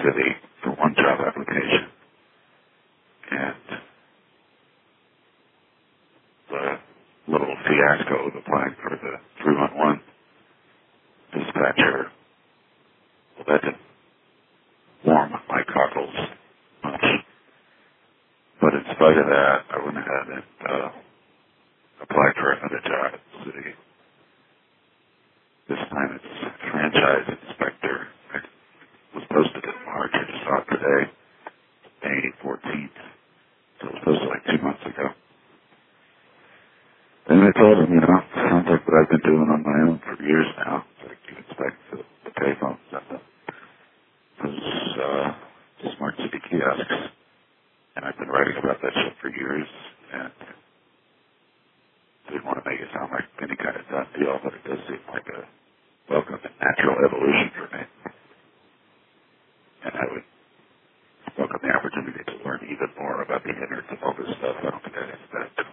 city for one job application. And the little fiasco of applying for the 311 dispatcher, well, that didn't warm my cockles much. But in spite of that, I went ahead and applied for another job at the city. This time it's franchise inspector. It was posted in March. I just saw it today, May 14th. So it was posted like 2 months ago. And I told him, sounds like what I've been doing on my own for years now. It's like you inspect the payphones and the smart city kiosks. And I've been writing about that shit for years. And didn't want to make it sound like any kind of done deal, but it does seem like a welcome and natural evolution for me. And I would welcome the opportunity to learn even more about the innards of all this stuff. I don't think I expect